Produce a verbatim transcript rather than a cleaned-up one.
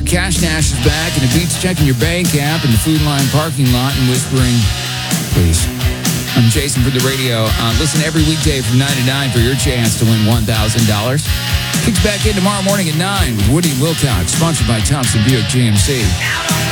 Cash Nash is back, and it beats checking your bank app in the Food Line parking lot and whispering, please. I'm Jason for the radio. Uh, listen every weekday from nine to nine for your chance to win one thousand dollars. Kicks back in tomorrow morning at nine with Woody and Wilcox, sponsored by Thompson Buick G M C.